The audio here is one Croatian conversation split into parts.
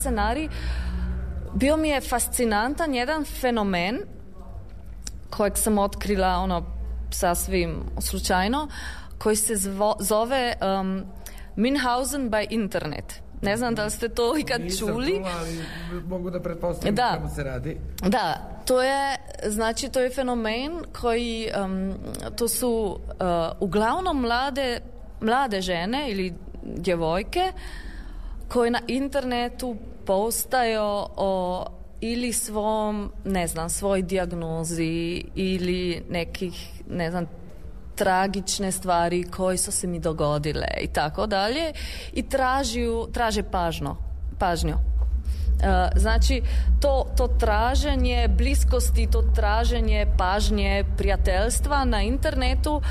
scenarij, bio mi je fascinantan jedan fenomen kojeg sam otkrila sasvim slučajno, koji se zove Münchhausen by internet. Ne znam da li ste to ikad čuli. Nisam čula, ali mogu da pretpostavim čemu se radi. Da, to je fenomen koji, to su uglavnom mlade žene ili djevojke koje na internetu postaju o ili svoj dijagnozi ili nekih, tragične stvari koje su se mi dogodile i tako dalje i traže pažnju. Znači, to traženje bliskosti, to traženje pažnje, prijateljstva na internetu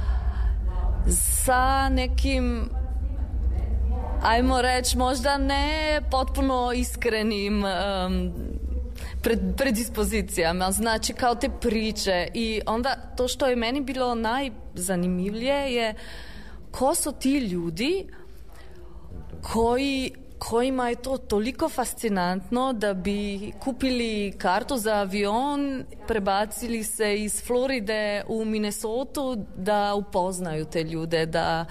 sa nekim, ajmo reći, možda ne potpuno iskrenim predispozicijama, znači kao te priče. I onda to što je meni bilo najzanimljivije je ko su ti ljudi kojima je to toliko fascinantno da bi kupili kartu za avion, prebacili se iz Floride u Minnesota da upoznaju te ljude, da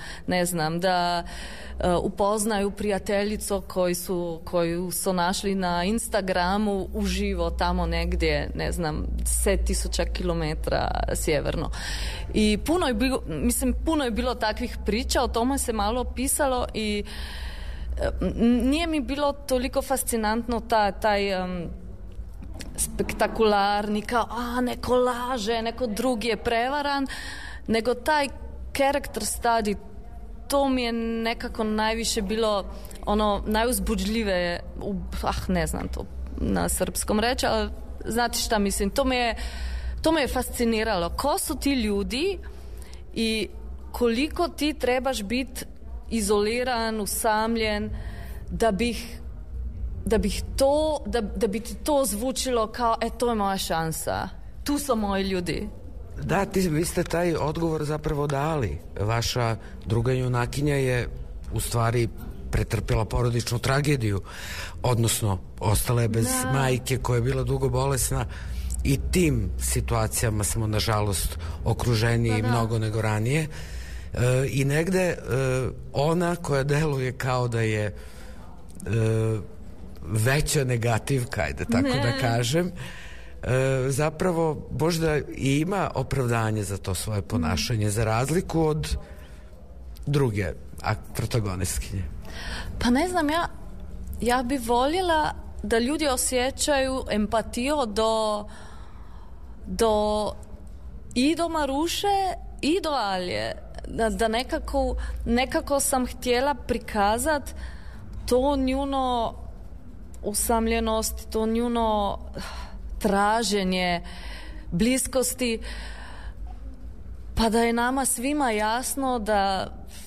upoznaju prijateljicu koju su našli na Instagramu uživo tamo negdje, 10.000 kilometra sjeverno. I puno je bilo takvih priča, o tome se malo pisalo i nije mi bilo toliko fascinantno taj spektakularni kao neko laže, neko drugi je prevaran, nego taj character study, to mi je nekako najviše bilo najuzbuđljivije, ne znam to na srpskom reći, ali znate šta mislim, to me je fasciniralo. Ko su ti ljudi i koliko ti trebaš biti izoliran, usamljen, da bi ti to zvučilo kao to je moja šansa, tu su moji ljudi. Da, vi ste taj odgovor zapravo dali. Vaša druga junakinja je u stvari pretrpjela porodičnu tragediju, odnosno ostala je bez majke koja je bila dugo bolesna i tim situacijama smo nažalost okruženiji mnogo nego ranije. I negde ona koja deluje kao da je veća negativka, ajde tako da kažem, zapravo možda i ima opravdanje za to svoje ponašanje, za razliku od druge protagonistkinje. Pa ne znam, ja bi voljela da ljudi osjećaju empatiju do Maruše i do Alje, da nekako sam htjela prikazat to njuno usamljenost, to njuno traženje bliskosti, pa da je nama svima jasno da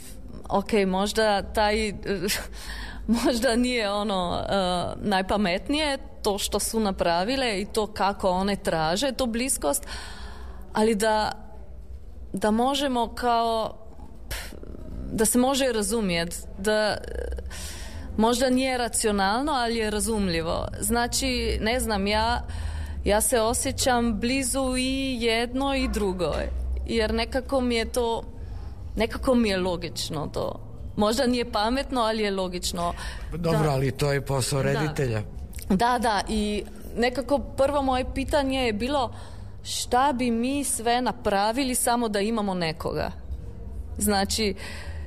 možda nije najpametnije to što su napravile i to kako one traže tu bliskost, ali da možemo da se može razumjeti, da možda nije racionalno, ali je razumljivo. Znači, ne znam, ja se osjećam blizu i jedno i drugo, jer nekako mi je logično to. Možda nije pametno, ali je logično. Dobro, ali to je posao reditelja. Da, i nekako prvo moje pitanje je bilo šta bi mi sve napravili samo da imamo nekoga. Znači,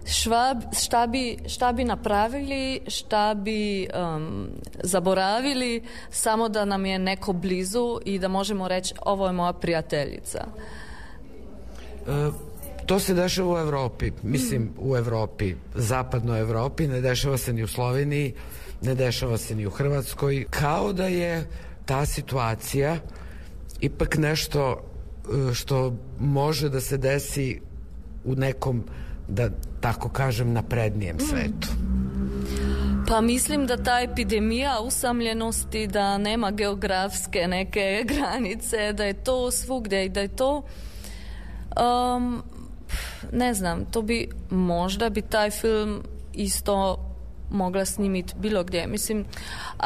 šta bi napravili, šta bi zaboravili samo da nam je neko blizu i da možemo reći ovo je moja prijateljica. To se dešava u Evropi, u Evropi, zapadnoj Evropi, ne dešava se ni u Sloveniji, ne dešava se ni u Hrvatskoj, kao da je ta situacija ipak nešto što može da se desi u nekom, da tako kažem, naprednijem svetu. Pa mislim da ta epidemija usamljenosti, da nema geografske neke granice, da je to svugdje i da je to ne znam, to bi možda taj film isto mogla snimiti bilo gdje. Mislim,